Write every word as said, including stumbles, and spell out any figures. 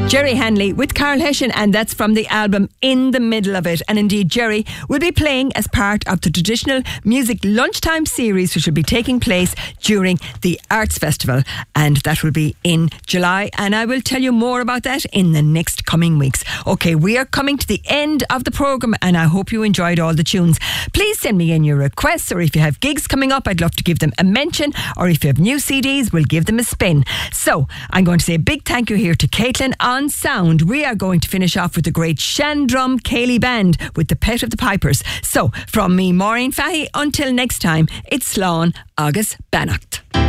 Jerry Hanley with Carl Hession, and that's from the album In the Middle of It. And indeed, Jerry will be playing as part of the traditional music lunchtime series, which will be taking place during the Arts Festival, and that will be in July, and I will tell you more about that in the next coming weeks. Okay, we are coming to the end of the programme, and I hope you enjoyed all the tunes. Please send me in your requests, or if you have gigs coming up, I'd love to give them a mention, or if you have new C Ds, we'll give them a spin. So I'm going to say a big thank you here to Caitlin on sound. We are going to finish off with the great Shandrum Cayley Band with The Pet of the Pipers. So from me, Maureen Fahy, until next time, it's Slán agus Beannacht.